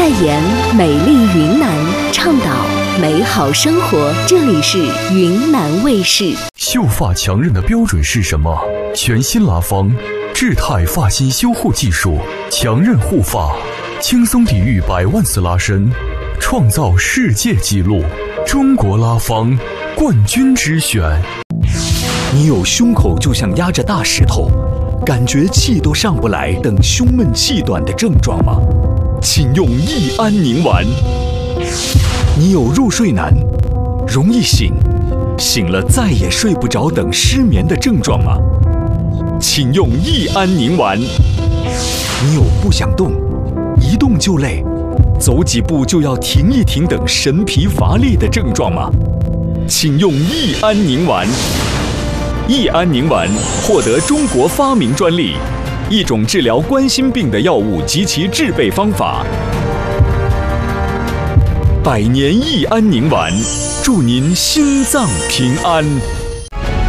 代言美丽云南，倡导美好生活。这里是云南卫视。 秀发强韧的标准是什么？全新拉芳智泰发型修护技术，强韧护发，轻松抵御100万次拉伸，创造世界纪录。中国拉芳冠军之选。 你有胸口就像压着大石头，感觉气都上不来等胸闷气短的症状吗？请用益安宁丸。你有入睡难，容易醒，醒了再也睡不着等失眠的症状吗？请用益安宁丸。你有不想动，一动就累，走几步就要停一停等神疲乏力的症状吗？请用益安宁丸。益安宁丸获得中国发明专利，一种治疗冠心病的药物及其制备方法。100年益安宁丸，祝您心脏平安。